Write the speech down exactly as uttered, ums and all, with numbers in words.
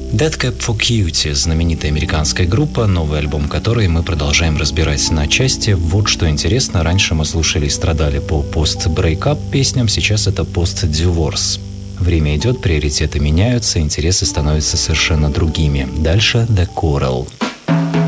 Dead Cab for Cutie – знаменитая американская группа, новый альбом которой мы продолжаем разбирать на части. Вот что интересно, раньше мы слушали и страдали по пост-брейкап песням, сейчас это пост-диворс. Время идет, приоритеты меняются, интересы становятся совершенно другими. Дальше The Coral.